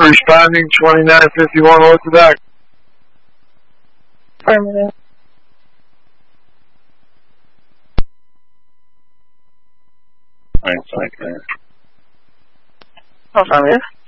Responding 2951, what's the doc? Affirmative. Hindsight there. Affirmative.